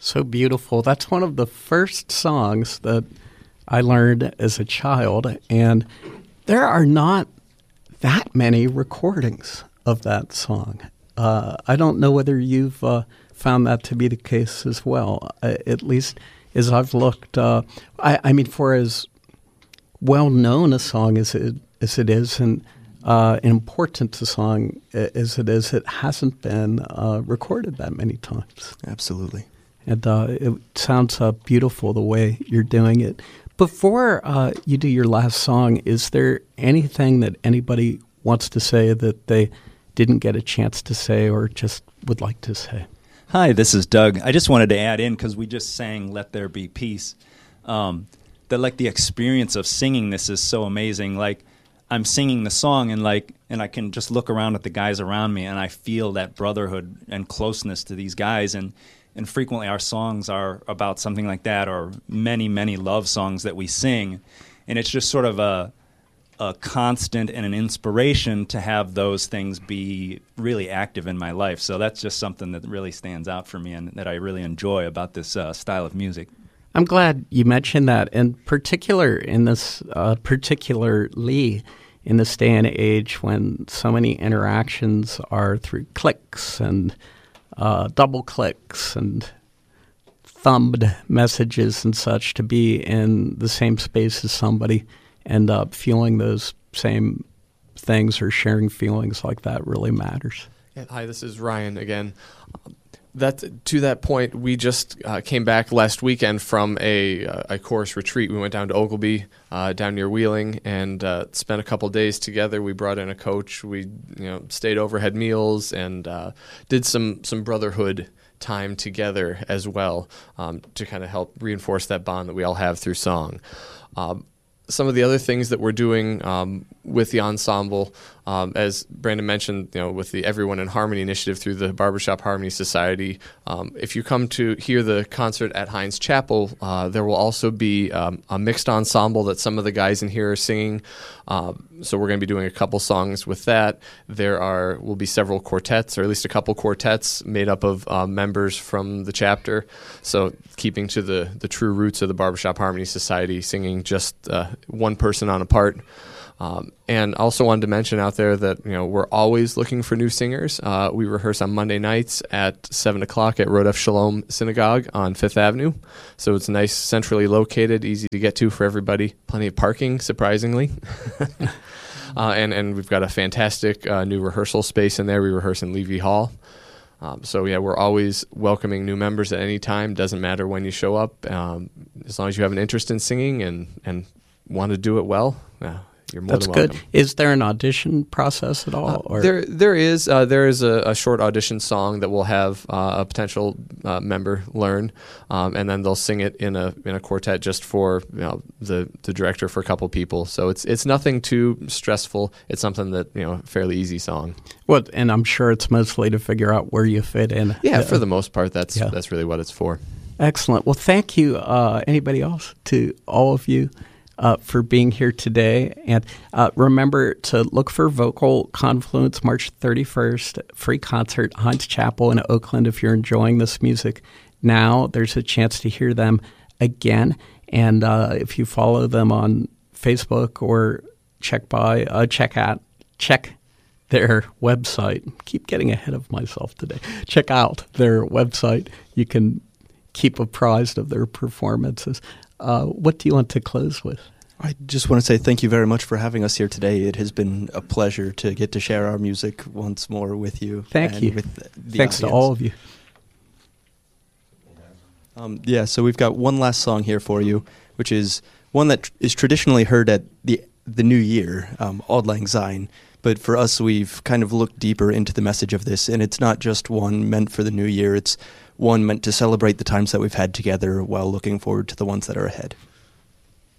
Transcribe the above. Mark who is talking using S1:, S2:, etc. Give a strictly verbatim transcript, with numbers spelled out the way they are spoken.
S1: So beautiful. That's one of the first songs that I learned as a child, and there are not that many recordings of that song. Uh, I don't know whether you've uh, found that to be the case as well. Uh, at least as I've looked, uh, I, I mean, for as well-known a song as it, as it is, and uh, important a song as it is, it hasn't been uh, recorded that many times.
S2: Absolutely.
S1: And uh, it sounds uh, beautiful the way you're doing it. Before uh, you do your last song, is there anything that anybody wants to say that they didn't get a chance to say or just would like to say?
S3: Hi, this is Doug. I just wanted to add in, because we just sang Let There Be Peace, um, that like the experience of singing this is so amazing. Like I'm singing the song and like and I can just look around at the guys around me and I feel that brotherhood and closeness to these guys. And, and frequently our songs are about something like that, or many, many love songs that we sing. And it's just sort of a a constant and an inspiration to have those things be really active in my life. So that's just something that really stands out for me and that I really enjoy about this uh, style of music.
S1: I'm glad you mentioned that, in particular in this, uh, particularly in this day and age when so many interactions are through clicks and uh, double clicks and thumbed messages and such. To be in the same space as somebody, end up feeling those same things or sharing feelings like that really matters.
S4: Yeah, hi, this is Ryan again. Um, that to that point, we just uh, came back last weekend from a, uh, a chorus retreat. We went down to Ogleby, uh, down near Wheeling, and uh, spent a couple days together. We brought in a coach. We you know stayed over, had meals, and uh, did some some brotherhood time together as well, um, to kind of help reinforce that bond that we all have through song. Um, Some of the other things that we're doing um, with the ensemble, um, as Brandon mentioned, you know, with the Everyone in Harmony initiative through the Barbershop Harmony Society. Um, if you come to hear the concert at Heinz Chapel, uh, there will also be um, a mixed ensemble that some of the guys in here are singing. Uh, so we're going to be doing a couple songs with that. There are will be several quartets, or at least a couple quartets made up of uh, members from the chapter. So keeping to the, the true roots of the Barbershop Harmony Society, singing just uh, one person on a part. Um, and also wanted to mention out there that you know we're always looking for new singers. Uh, we rehearse on Monday nights at seven o'clock at Rodef Shalom Synagogue on Fifth Avenue. So it's nice, centrally located, easy to get to for everybody. Plenty of parking, surprisingly. uh, and, and we've got a fantastic uh, new rehearsal space in there. We rehearse in Levy Hall. Um, so, yeah, we're always welcoming new members at any time. Doesn't matter when you show up. Um, as long as you have an interest in singing and, and want to do it well, uh, you're more
S1: That's
S4: than welcome.
S1: good. Is there an audition process at all?
S4: Uh,
S1: or?
S4: there, there is. Uh, there is a, a short audition song that we'll have uh, a potential uh, member learn, um, and then they'll sing it in a in a quartet just for you know, the the director for a couple people. So it's it's nothing too stressful. It's something that you know fairly easy song.
S1: Well, and I'm sure it's mostly to figure out where you fit in.
S4: Yeah,
S1: uh,
S4: for the most part, that's
S1: yeah.
S4: that's really what it's for.
S1: Excellent. Well, thank you. Uh, anybody else? To all of you. Uh, for being here today. And uh, remember to look for Vocal Confluence March thirty-first, free concert, Heinz Chapel in Oakland. If you're enjoying this music now, there's a chance to hear them again. And uh, if you follow them on Facebook or check by, uh, check out, check their website. Keep getting ahead of myself today. Check out their website. You can keep apprised of their performances. Uh, what do you want to close with?
S2: I just want to say thank you very much for having us here today. It has been a pleasure to get to share our music once more with you.
S1: Thank
S2: and
S1: you.
S2: With the
S1: Thanks
S2: audience.
S1: to all of you.
S2: Um, yeah, so we've got one last song here for you, which is one that tr- is traditionally heard at the the New Year, um, Auld Lang Syne. But for us, we've kind of looked deeper into the message of this, and it's not just one meant for the New Year. It's one meant to celebrate the times that we've had together while looking forward to the ones that are ahead.